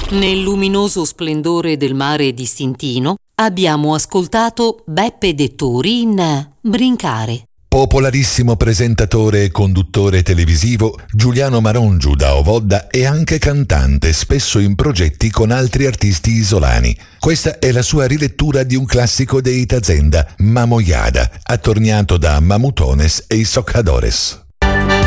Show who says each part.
Speaker 1: Nel luminoso splendore del mare distintino abbiamo ascoltato Beppe Dettori in Brincare.
Speaker 2: Popolarissimo presentatore e conduttore televisivo, Giuliano Marongiu da Ovodda è anche cantante, spesso in progetti con altri artisti isolani. Questa è la sua rilettura di un classico dei Tazenda, Mamoiada, attorniato da Mamutones e i Socadores.